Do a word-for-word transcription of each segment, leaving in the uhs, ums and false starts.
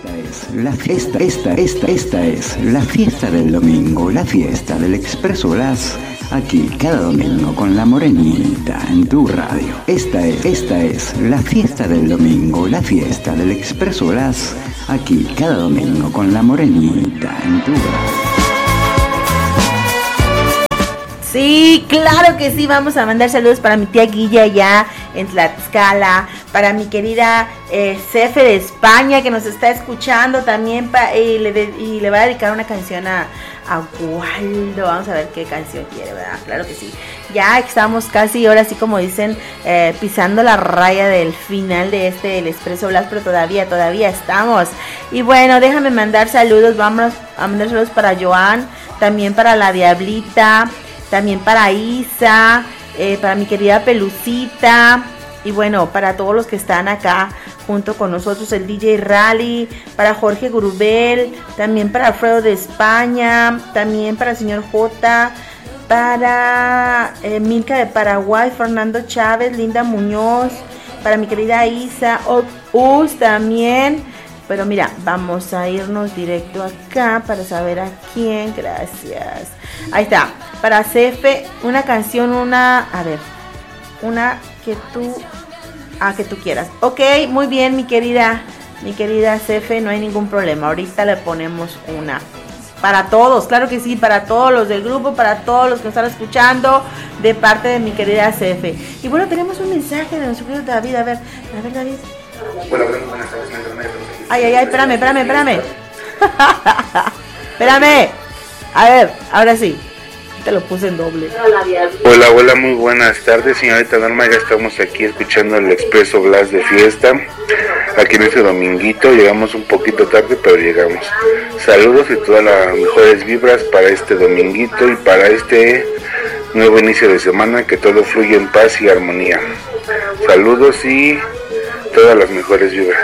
Esta es la fiesta, esta, esta, esta es la fiesta del domingo, la fiesta del Expreso Blas, aquí cada domingo con la Morenita en tu radio. Esta es, esta es la fiesta del domingo, la fiesta del Expreso Blas, aquí cada domingo con la Morenita en tu radio. Sí, claro que sí, vamos a mandar saludos para mi tía Guilla allá en Tlaxcala, para mi querida eh, Cefe de España que nos está escuchando también, pa, y, le de, y le va a dedicar una canción a, a Waldo. Vamos a ver qué canción quiere, ¿verdad? Claro que sí. Ya estamos casi, ahora sí como dicen, eh, pisando la raya del final de este El Expreso Blas, pero todavía, todavía estamos. Y bueno, déjame mandar saludos, vamos a mandar saludos para Joan, también para la Diablita, también para Isa, eh, para mi querida Pelucita, y bueno, para todos los que están acá junto con nosotros, el D J Rally, para Jorge Grubel, también para Alfredo de España, también para el señor J, para eh, Milka de Paraguay, Fernando Chávez, Linda Muñoz, para mi querida Isa, Us también. Pero mira, vamos a irnos directo acá para saber a quién. Gracias. Ahí está. Para Cefe, una canción, una... A ver. Una que tú... Ah, que tú quieras. Ok, muy bien, mi querida... Mi querida Cefe, no hay ningún problema. Ahorita le ponemos una. Para todos, claro que sí. Para todos los del grupo, para todos los que nos están escuchando. De parte de mi querida Cefe. Y bueno, tenemos un mensaje de nuestro querido David. A ver, a ver, David. Bueno, buenas tardes, señor. Ay, ay, ay, espérame, espérame, espérame. Espérame. A ver, ahora sí. Te lo puse en doble. Hola, hola, muy buenas tardes, señorita Norma. Ya estamos aquí escuchando el Expreso Blas de fiesta. Aquí en este dominguito. Llegamos un poquito tarde, pero llegamos. Saludos y todas las mejores vibras para este dominguito y para este nuevo inicio de semana. Que todo fluya en paz y armonía. Saludos y todas las mejores vibras.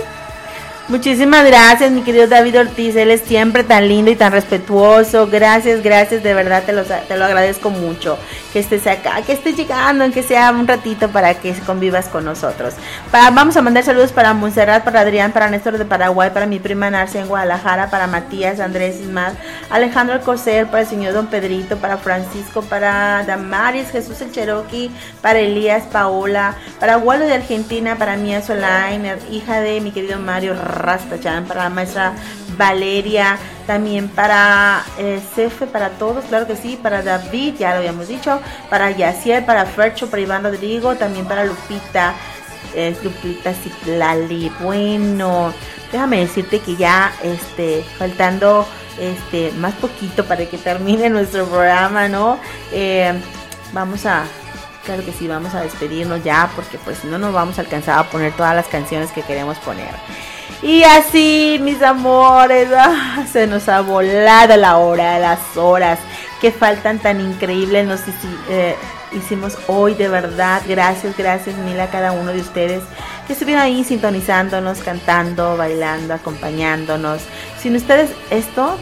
Muchísimas gracias, mi querido David Ortiz. Él es siempre tan lindo y tan respetuoso. Gracias, gracias, de verdad te lo, te lo agradezco mucho. Que estés acá, que estés llegando, aunque sea un ratito, para que convivas con nosotros. Para, vamos a mandar saludos para Montserrat, para Adrián, para Néstor de Paraguay, para mi prima Narcia en Guadalajara, para Matías, Andrés Ismael, Alejandro Alcocer, para el señor Don Pedrito, para Francisco, para Damaris, Jesús el Cherokee, para Elías, Paola, para Waldo de Argentina, para Mía Solain, hija de mi querido Mario Rastachan, para la maestra Valeria, también para eh, Cefe, para todos, claro que sí, para David, ya lo habíamos dicho, para Yaciel, para Fercho, para Iván Rodrigo, también para Lupita, eh, Lupita Citlali. Bueno, déjame decirte que ya este faltando este más poquito para que termine nuestro programa, ¿no? Eh, vamos a Claro que sí, vamos a despedirnos ya, porque pues no nos vamos a alcanzar a poner todas las canciones que queremos poner. Y así, mis amores, ah, se nos ha volado la hora, las horas que faltan tan increíbles. Nos eh, hicimos hoy, de verdad. Gracias, gracias mil a cada uno de ustedes que estuvieron ahí sintonizándonos, cantando, bailando, acompañándonos. Sin ustedes esto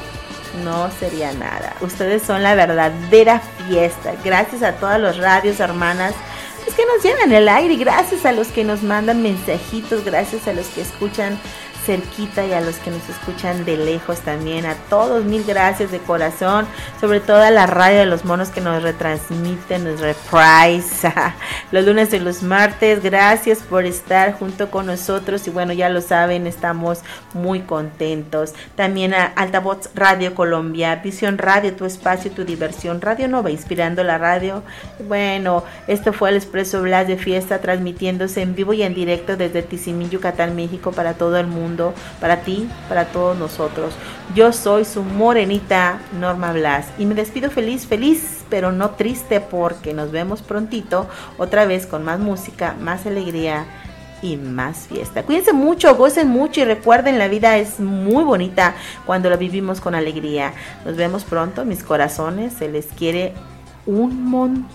no sería nada. Ustedes son la verdadera fiesta. Gracias a todas las radios hermanas pues, que nos llenan el aire. Gracias a los que nos mandan mensajitos. Gracias a los que escuchan cerquita y a los que nos escuchan de lejos también. A todos mil gracias de corazón. Sobre todo a la radio de los monos que nos retransmiten, nos reprise los lunes y los martes. Gracias por estar junto con nosotros. Y bueno, ya lo saben, estamos muy contentos. También a Altavoz Radio Colombia, Visión Radio, tu espacio, tu diversión, Radio Nova, inspirando la radio. Bueno, esto fue el Expreso Blas de fiesta, transmitiéndose en vivo y en directo desde Tizimín, Yucatán, México, para todo el mundo. Para ti, para todos nosotros. Yo soy su morenita Norma Blas y me despido feliz, feliz, pero no triste, porque nos vemos prontito otra vez con más música, más alegría y más fiesta. Cuídense mucho, gocen mucho y recuerden, la vida es muy bonita cuando la vivimos con alegría. Nos vemos pronto, mis corazones, se les quiere un montón.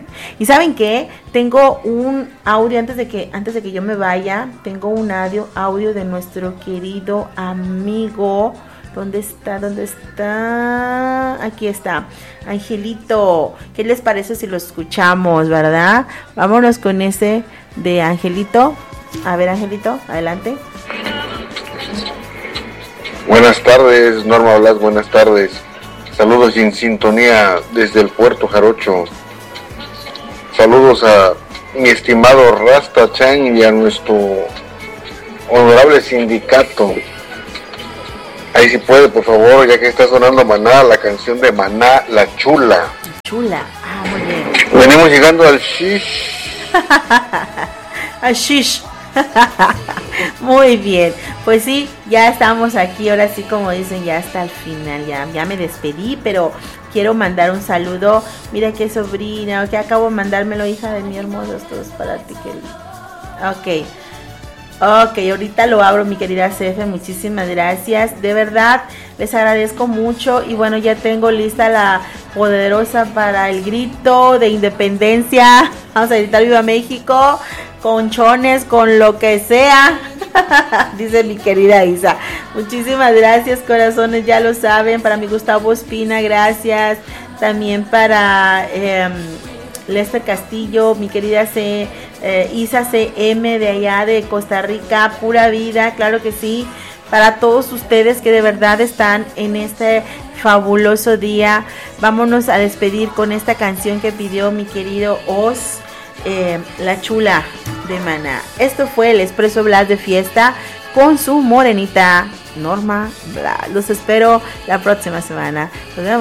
Y ¿saben qué? Tengo un audio antes de que antes de que yo me vaya. Tengo un audio, audio de nuestro querido amigo. ¿Dónde está? ¿Dónde está? Aquí está. Angelito. ¿Qué les parece si lo escuchamos, verdad? Vámonos con ese de Angelito. A ver, Angelito, adelante. Buenas tardes, Norma Blas, buenas tardes. Saludos en sintonía desde el Puerto Jarocho. Saludos a mi estimado Rasta Chan y a nuestro honorable sindicato. Ahí si puede, por favor, ya que está sonando Maná, la canción de Maná, La Chula. Chula, ah, muy bien. Venimos llegando al shish. Al shish. Muy bien, pues sí, ya estamos aquí, ahora sí como dicen, ya hasta el final, ya, ya me despedí, pero quiero mandar un saludo, mira qué sobrina, que acabo de mandármelo, hija de mi hermoso, esto es para ti, querida. Ok, ok, ahorita lo abro, mi querida Cefe, muchísimas gracias, de verdad, les agradezco mucho, y bueno, ya tengo lista la poderosa para el grito de independencia, vamos a gritar Viva México, con chones, con lo que sea, dice mi querida Isa. Muchísimas gracias, corazones, ya lo saben. Para mi Gustavo Espina, gracias. También para eh, Lester Castillo, mi querida C, eh, Isa C M de allá de Costa Rica, pura vida, claro que sí. Para todos ustedes que de verdad están en este fabuloso día, vámonos a despedir con esta canción que pidió mi querido Oz. Eh, La Chula de Maná. Esto fue el Expreso Blas de Fiesta con su morenita Norma Blas. Los espero la próxima semana. Nos vemos.